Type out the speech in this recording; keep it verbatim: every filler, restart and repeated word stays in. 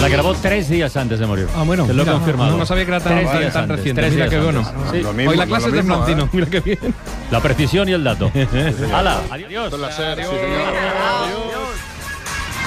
La grabó tres días antes de morir. Ah, bueno. Te lo he mira, confirmado. No, no sabía que era tan, Tres tan, días tan antes, reciente. tres Mira días qué bueno. antes. Sí. Lo mismo, Hoy la clase lo es de mismo, Francino. ¿eh? Mira qué bien. La precisión y el dato. ¡Hala! Adiós. Con la SER, sí, Adiós. señor. Adiós.